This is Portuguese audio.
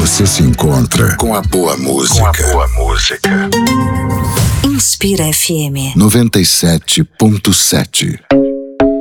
você se encontra com a boa música. Inspira FM 97.7.